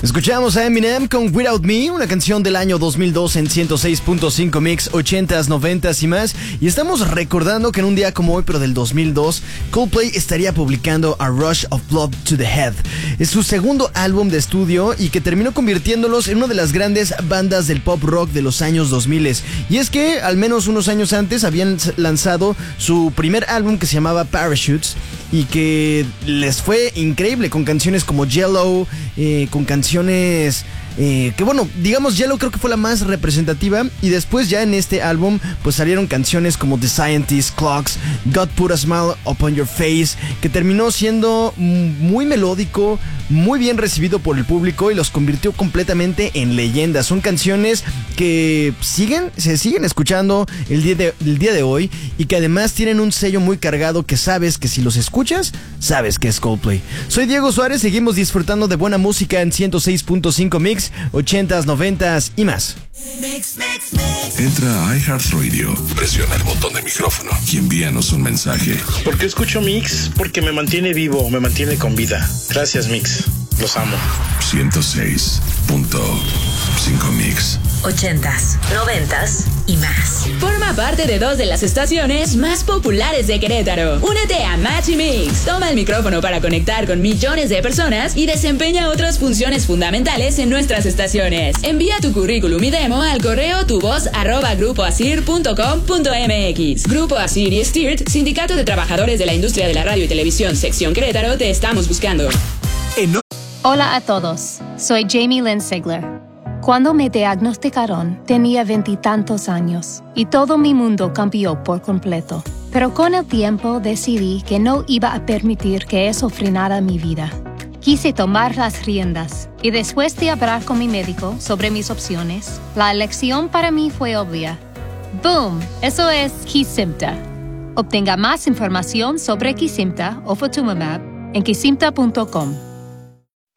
Escuchamos a Eminem con Without Me, una canción del año 2002 en 106.5 Mix, 80s, 90s y más. Y estamos recordando que en un día como hoy, pero del 2002, Coldplay estaría publicando A Rush of Blood to the Head. Es su segundo álbum de estudio y que terminó convirtiéndolos en una de las grandes bandas del pop rock de los años 2000. Y es que al menos unos años antes habían lanzado su primer álbum que se llamaba Parachutes y que les fue increíble con canciones como Yellow, con canciones que bueno, digamos Yellow creo que fue la más representativa, y después ya en este álbum pues salieron canciones como The Scientist, Clocks, God Put a Smile Upon Your Face, que terminó siendo muy melódico, muy bien recibido por el público y los convirtió completamente en leyendas. Son canciones que se siguen escuchando el día de hoy y que además tienen un sello muy cargado que sabes que si los escuchas, sabes que es Coldplay. Soy Diego Suárez, seguimos disfrutando de buena música en 106.5 Mix, 80s, 90s y más. Entra a iHeartRadio, presiona el botón de micrófono y envíanos un mensaje. ¿Por qué escucho Mix? Porque me mantiene vivo, me mantiene con vida. Gracias, Mix. Los amo. 106.5 Mix. 80s, 90s y más. Forma parte de 2 de las estaciones más populares de Querétaro. Únete a Match y Mix. Toma el micrófono para conectar con millones de personas y desempeña otras funciones fundamentales en nuestras estaciones. Envía tu currículum y demo al correo tuvoz@grupoasir.com.mx. Grupo Asir y Stirt, Sindicato de Trabajadores de la Industria de la Radio y Televisión, Sección Querétaro, te estamos buscando. Hola a todos, soy Jamie Lynn Sigler. Cuando me diagnosticaron, tenía 20 y tantos años y todo mi mundo cambió por completo. Pero con el tiempo decidí que no iba a permitir que eso frenara mi vida. Quise tomar las riendas y después de hablar con mi médico sobre mis opciones, la elección para mí fue obvia. ¡Boom! Eso es Kesimpta. Obtenga más información sobre Kesimpta o Ofatumumab en kesimpta.com.